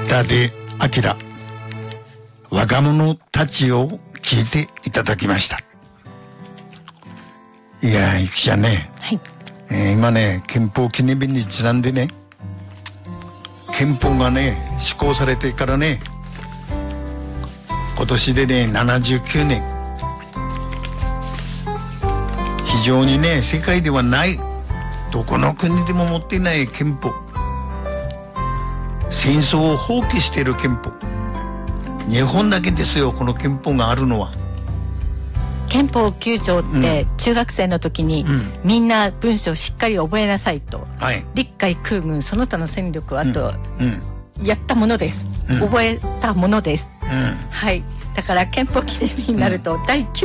田出明若者たちを聞いていただきました。いやゆきちゃんね、 はい、 今ね憲法記念日にちなんでね、憲法がね施行されてからね今年でね79年、非常にね世界ではないどこの国でも持っていない憲法、戦争を放棄している憲法、日本だけですよこの憲法があるのは。 憲法9条って中学生の時に、みんな文章をしっかり覚えなさいと、 はい、 陸海空軍その他の戦力あと、やったものです、覚えたものです、はい、だから憲法記念日になると第9